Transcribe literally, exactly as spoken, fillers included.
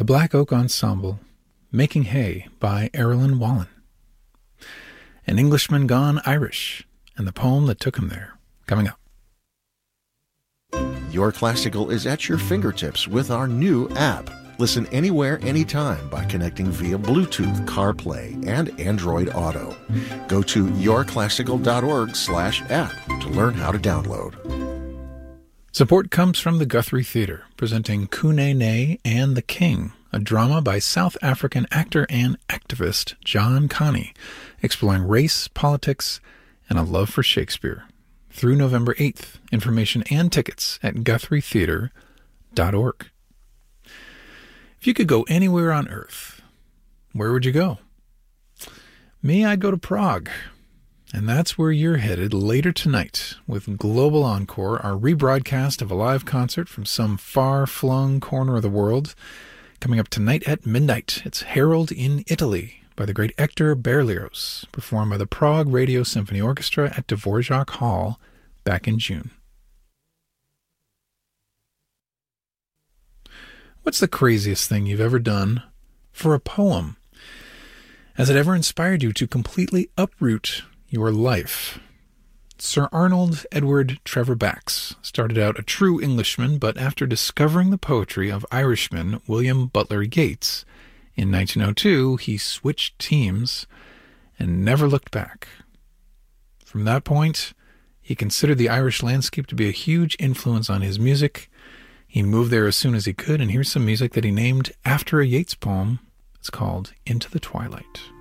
The Black Oak Ensemble, Making Hay by Erilyn Wallen. An Englishman Gone Irish, and the poem that took him there, coming up. Your Classical is at your fingertips with our new app. Listen anywhere, anytime by connecting via Bluetooth, CarPlay, and Android Auto. Go to yourclassical.org slash app to learn how to download. Support comes from the Guthrie Theatre, presenting Kunene and the King, a drama by South African actor and activist John Kani, exploring race, politics, and a love for Shakespeare. Through November eighth, information and tickets at guthrie theatre dot org. If you could go anywhere on Earth, where would you go? Me, I'd go to Prague. And that's where you're headed later tonight with Global Encore, our rebroadcast of a live concert from some far-flung corner of the world. Coming up tonight at midnight, it's Harold in Italy by the great Hector Berlioz, performed by the Prague Radio Symphony Orchestra at Dvorak Hall back in June. What's the craziest thing you've ever done for a poem? Has it ever inspired you to completely uproot your life? Sir Arnold Edward Trevor Bax started out a true Englishman, but after discovering the poetry of Irishman William Butler Yeats in nineteen oh two, he switched teams and never looked back. From that point, he considered the Irish landscape to be a huge influence on his music. He moved there as soon as he could, and here's some music that he named after a Yeats poem. It's called Into the Twilight.